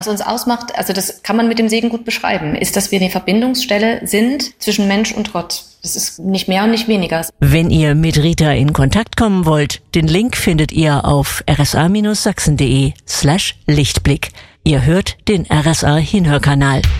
Was uns ausmacht, also das kann man mit dem Segen gut beschreiben, ist, dass wir eine Verbindungsstelle sind zwischen Mensch und Gott. Das ist nicht mehr und nicht weniger. Wenn ihr mit Rita in Kontakt kommen wollt, den Link findet ihr auf rsa-sachsen.de/Lichtblick. Ihr hört den RSA Hinhörkanal.